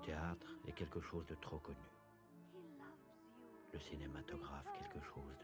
théâtre est quelque chose de trop connu. Le cinématographe quelque chose